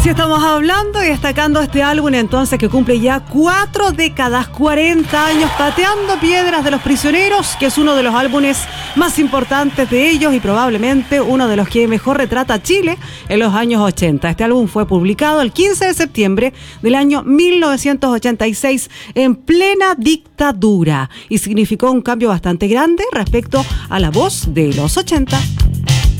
Así estamos hablando y destacando este álbum entonces que cumple ya 4 décadas, 40 años, Pateando Piedras de los Prisioneros, que es uno de los álbumes más importantes de ellos y probablemente uno de los que mejor retrata a Chile en los años 80. Este álbum fue publicado el 15 de septiembre del año 1986 en plena dictadura y significó un cambio bastante grande respecto a la voz de los 80.